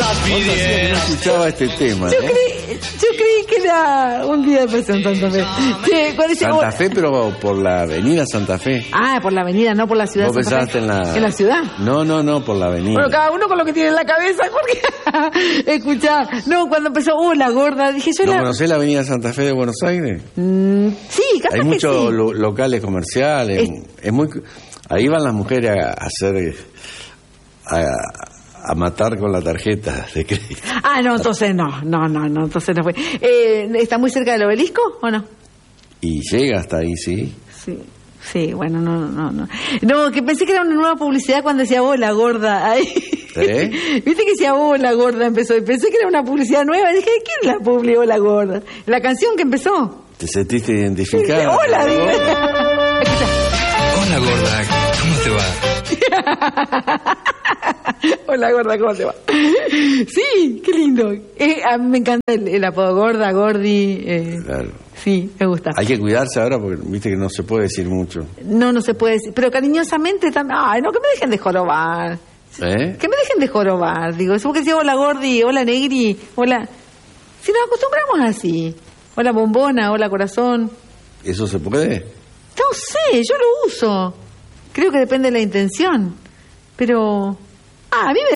No escuchaba este tema. Yo creí que era un día de pasión Santa Fe. Santa Fe, pero por la avenida Santa Fe. Ah, por la avenida, no por la ciudad. ¿Vos pensaste en la ciudad? No, por la avenida. Bueno, cada uno con lo que tiene en la cabeza, Jorge. Escuchá, no, cuando empezó, la gorda, dije yo. ¿No conocés la avenida Santa Fe de Buenos Aires? Sí, capaz. Hay muchos sí. locales comerciales. Es muy. Ahí van las mujeres a hacer. A matar con la tarjeta de crédito. Ah, no, entonces no, entonces no fue. ¿Está muy cerca del obelisco o no? Y llega hasta ahí, sí. Sí, bueno, no. No, que pensé que era una nueva publicidad cuando decía la gorda. Ahí. Viste que decía la gorda empezó. Y pensé que era una publicidad nueva. Y dije, ¿quién la publicó la gorda? La canción que empezó. ¿Te sentiste identificada? Hola, Hola, gorda, ¿cómo te va? Hola, gorda, ¿cómo te va? Sí, qué lindo. A mí me encanta el apodo gorda, gordi. Claro. Sí, me gusta. Hay que cuidarse ahora porque viste que no se puede decir mucho. No se puede decir. Pero cariñosamente también. Ay, no, que me dejen de jorobar. Que me dejen de jorobar. Digo, es porque decía hola, gordi, hola, negri, hola. Si nos acostumbramos así. Hola, bombona, hola, corazón. ¿Eso se puede? No sé, yo lo uso. Creo que depende de la intención. Pero. A mí me